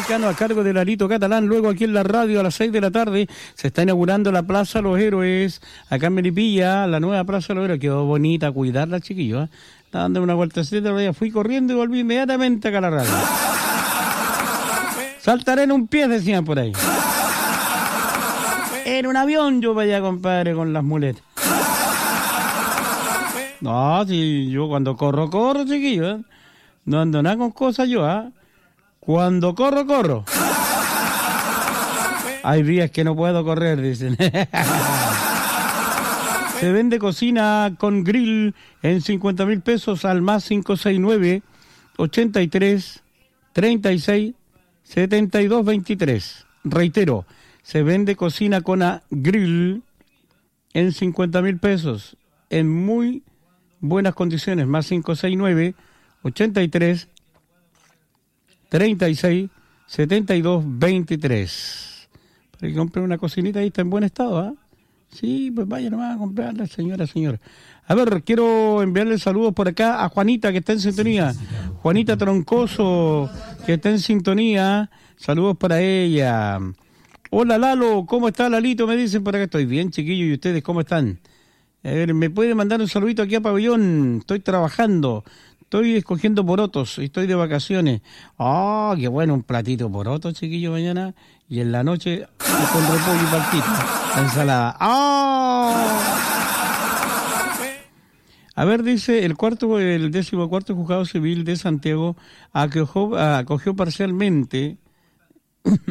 Franciscano a cargo de Larito Catalán. Luego aquí en la radio a las 6 de la tarde se está inaugurando la Plaza Los Héroes, acá en Melipilla, la nueva Plaza Los Héroes. Quedó bonita, cuidarla, chiquillos, ¿eh? Estaba dando una vueltecita, fui corriendo y volví inmediatamente acá a la radio. Saltaré en un pie, decían por ahí. En un avión yo vaya, compadre, con las muletas. No, si yo cuando corro, chiquillo, ¿eh? No ando nada con cosas yo, ¿ah? Cuando corro. Hay días que no puedo correr, dicen. Se vende cocina con grill en 50,000 pesos al más 569 83 36 72 23. Reitero, se vende cocina con grill en 50,000 pesos en muy buenas condiciones, más 569 83 36 72 23. Para que compre una cocinita ahí, está en buen estado, ¿ah? Sí, pues vaya nomás a comprarla, señora. A ver, quiero enviarle saludos por acá a Juanita, que está en sintonía. Juanita Troncoso, que está en sintonía. Saludos para ella. Hola, Lalo, ¿cómo está, Lalito? Me dicen por acá. Estoy bien, chiquillo, ¿y ustedes cómo están? A ver, ¿me puede mandar un saludito aquí a Pabellón? Estoy trabajando. Estoy escogiendo porotos, estoy de vacaciones. ¡Oh, qué bueno! Un platito de porotos, chiquillo, mañana. Y en la noche, con repollo y paltito, ensalada. ¡Oh! A ver, dice, el 14º Juzgado Civil de Santiago acogió parcialmente